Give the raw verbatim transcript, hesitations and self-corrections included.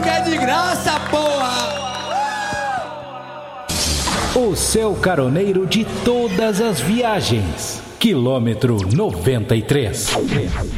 que é de graça, porra! O seu caroneiro de todas as viagens. Quilômetro noventa e três.